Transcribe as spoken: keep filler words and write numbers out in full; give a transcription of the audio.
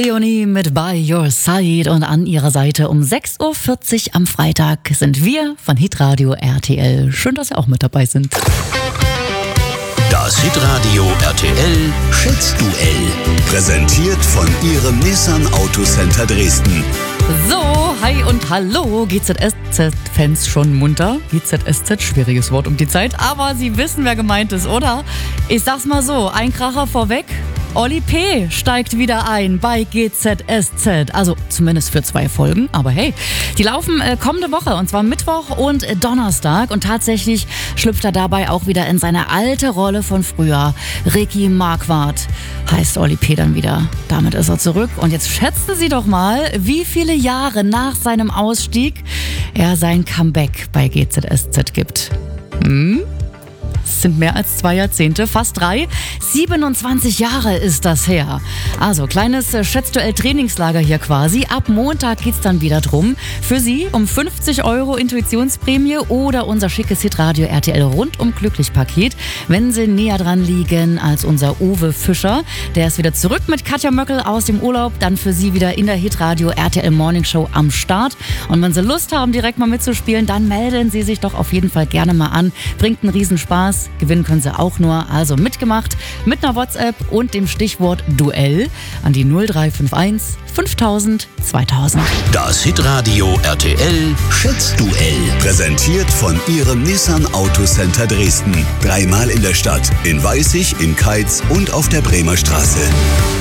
Leonie mit By Your Side und an ihrer Seite um sechs Uhr vierzig am Freitag sind wir von Hitradio R T L. Schön, dass Sie auch mit dabei sind. Das Hitradio R T L Schätzduell. Präsentiert von Ihrem Nissan Autocenter Dresden. So, hi und hallo, G Z S Z-Fans schon munter. G Z S Z, schwieriges Wort um die Zeit, aber Sie wissen, wer gemeint ist, oder? Ich sag's mal so, ein Kracher vorweg. Oli P. steigt wieder ein bei G Z S Z, also zumindest für zwei Folgen, aber hey, die laufen äh, kommende Woche und zwar Mittwoch und äh, Donnerstag und tatsächlich schlüpft er dabei auch wieder in seine alte Rolle von früher. Ricky Marquardt heißt Oli P. dann wieder. Damit ist er zurück und jetzt schätzen Sie doch mal, wie viele Jahre nach seinem Ausstieg er sein Comeback bei G Z S Z gibt. Hm? Es sind mehr als zwei Jahrzehnte, fast drei. siebenundzwanzig Jahre ist das her. Also, kleines Schätzduell-Trainingslager hier quasi. Ab Montag geht's dann wieder drum. Für Sie um fünfzig Euro Intuitionsprämie oder unser schickes Hitradio R T L rundum glücklich Paket. Wenn Sie näher dran liegen als unser Uwe Fischer. Der ist wieder zurück mit Katja Möckel aus dem Urlaub. Dann für Sie wieder in der Hitradio R T L Morning Show am Start. Und wenn Sie Lust haben, direkt mal mitzuspielen, dann melden Sie sich doch auf jeden Fall gerne mal an. Bringt einen Riesenspaß. Gewinnen können Sie auch nur. Also mitgemacht mit einer WhatsApp und dem Stichwort Duell an die null drei fünf eins fünftausend zweitausend. Das Hitradio R T L Schätzduell. Präsentiert von Ihrem Nissan Autocenter Dresden. Dreimal in der Stadt, in Weißig, in Keitz und auf der Bremer Straße.